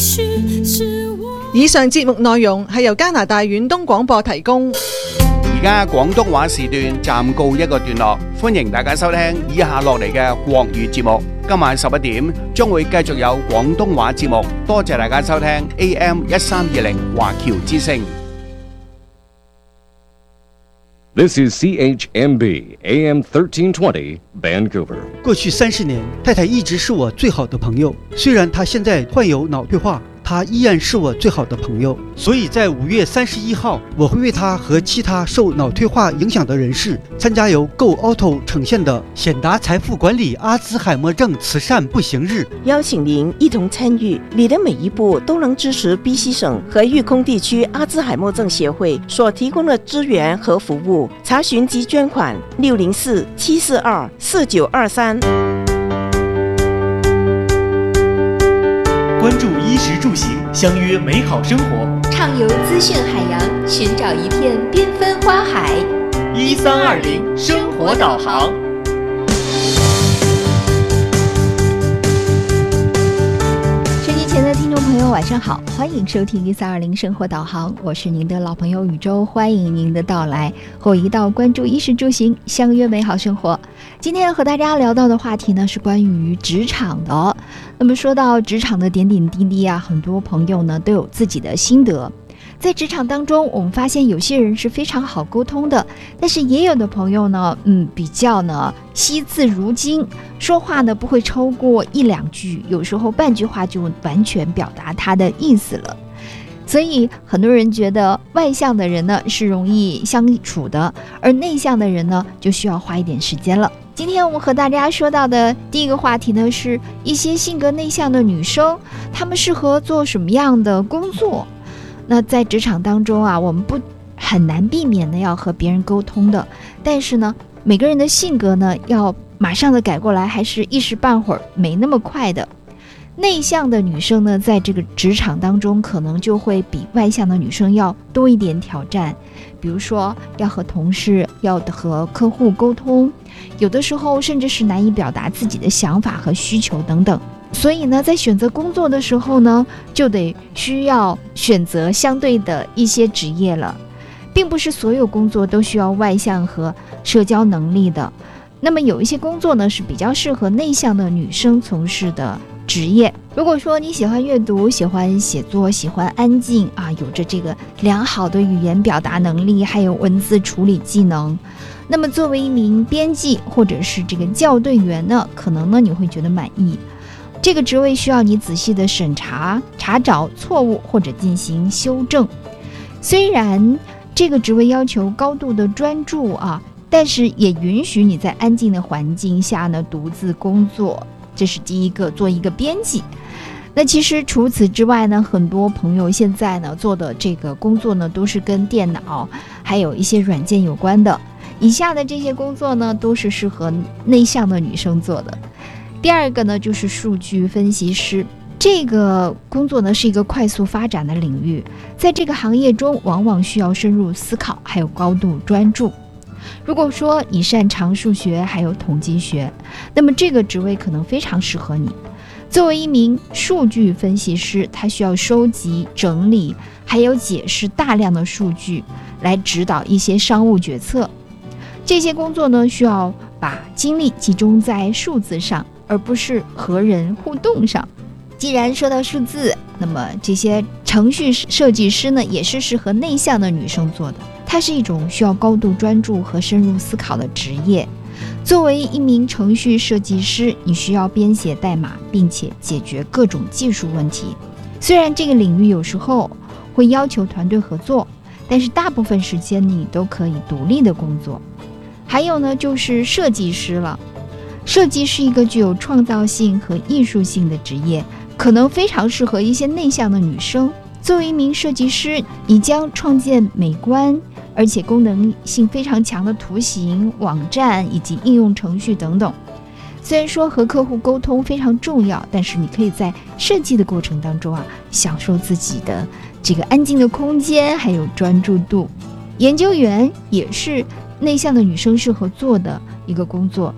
以上節目內容係由加拿大遠東廣播提供。 而家廣東話時段暫告一個段落，歡迎大家收聽以下落嚟嘅國語節目。今晚11點將會繼續有廣東話節目，多謝大家收聽 AM1320 華僑之聲。 This is CHMB AM 1320 Vancouver。 过去30年，太太一直是我最好的朋友。虽然她现在患有脑退化，她依然是我最好的朋友。所以在5月31号，我会为她和其他受脑退化影响的人士参加由 Go Auto 呈现的显达财富管理阿兹海默症慈善步行日， 邀请您一同参与，你的每一步都能支持 BC 省和育空地区阿兹海默症协会所提供的资源和服务。查询及捐款604-742-4923。 关注衣食住行，相约美好生活， 畅游资讯海洋，寻找一片缤纷花海。 1320生活导航。 收机前的听众朋友晚上好，欢迎收听1320生活导航，我是您的老朋友宇宙，欢迎您的到来，和我一道关注衣食住行，相约美好生活。今天和大家聊到的话题呢是关于职场的。那么说到职场的点点滴滴啊，很多朋友呢都有自己的心得。在职场当中，我们发现有些人是非常好沟通的，但是也有的朋友呢，比较呢惜字如金，说话呢不会超过1-2句，有时候半句话就完全表达他的意思了。所以很多人觉得外向的人呢是容易相处的，而内向的人呢就需要花一点时间了。今天我们和大家说到的第一个话题呢，是一些性格内向的女生，她们适合做什么样的工作？那在职场当中啊，我们很难避免的要和别人沟通的，但是呢，每个人的性格呢，要马上的改过来，还是一时半会儿没那么快的。内向的女生呢，在这个职场当中，可能就会比外向的女生要多一点挑战，比如说要和同事、要和客户沟通，有的时候甚至是难以表达自己的想法和需求等等。所以呢，在选择工作的时候呢，就需要选择相对的一些职业了，并不是所有工作都需要外向和社交能力的。那么有一些工作呢，是比较适合内向的女生从事的职业。如果说你喜欢阅读、喜欢写作、喜欢安静啊，有着这个良好的语言表达能力，还有文字处理技能，那么作为一名编辑或者是这个校对员呢，可能呢你会觉得满意。这个职位需要你仔细的审查、查找错误或者进行修正。虽然这个职位要求高度的专注啊，但是也允许你在安静的环境下呢独自工作。这是第一个，做一个编辑。那其实除此之外呢，很多朋友现在呢做的这个工作呢都是跟电脑还有一些软件有关的。以下的这些工作呢都是适合内向的女生做的。第二个呢就是数据分析师，这个工作呢是一个快速发展的领域，在这个行业中往往需要深入思考，还有高度专注。如果说你擅长数学还有统计学，那么这个职位可能非常适合你。作为一名数据分析师，他需要收集、整理还有解释大量的数据，来指导一些商务决策。这些工作呢需要把精力集中在数字上，而不是和人互动上。既然说到数字，那么这些程序设计师呢也是适合内向的女生做的。它是一种需要高度专注和深入思考的职业。作为一名程序设计师，你需要编写代码，并且解决各种技术问题。虽然这个领域有时候会要求团队合作，但是大部分时间你都可以独立的工作。还有呢，就是设计师了。设计是一个具有创造性和艺术性的职业，可能非常适合一些内向的女生。作为一名设计师，你将创建美观而且功能性非常强的图形、网站以及应用程序等等。虽然说和客户沟通非常重要，但是你可以在设计的过程当中享受自己的这个安静的空间还有专注度。研究员也是内向的女生适合做的一个工作。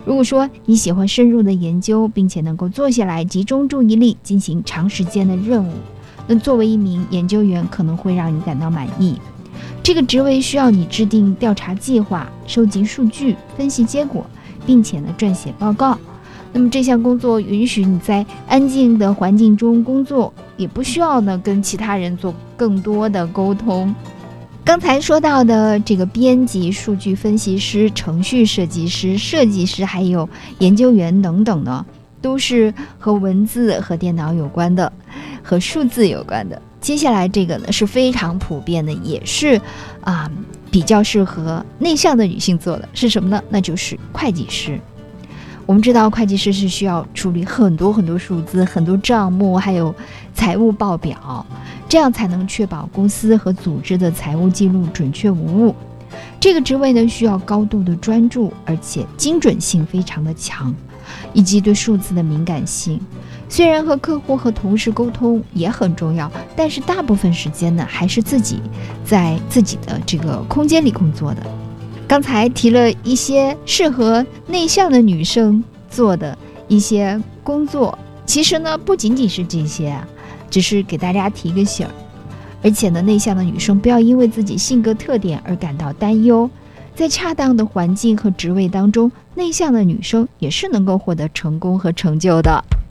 如果说你喜欢深入的研究，并且能够坐下来集中注意力进行长时间的任务，那作为一名研究员可能会让你感到满意。这个职位需要你制定调查计划，收集数据，分析结果，并且呢撰写报告。那么这项工作允许你在安静的环境中工作，也不需要呢跟其他人做更多的沟通。刚才说到的这个编辑、数据分析师、程序设计师、设计师还有研究员等等呢，都是和文字和电脑有关的，和数字有关的。接下来这个呢是非常普遍的，也是比较适合内向的女性做的，是什么呢？那就是会计师。我们知道会计师是需要处理很多很多数字、很多账目，还有财务报表，这样才能确保公司和组织的财务记录准确无误。这个职位呢需要高度的专注，而且精准性非常的强，以及对数字的敏感性。虽然和客户和同事沟通也很重要，但是大部分时间呢还是自己在自己的这个空间里工作的。刚才提了一些适合内向的女生做的一些工作，其实呢不仅仅是这些只是给大家提个醒儿。而且呢，内向的女生不要因为自己性格特点而感到担忧，在恰当的环境和职位当中，内向的女生也是能够获得成功和成就的。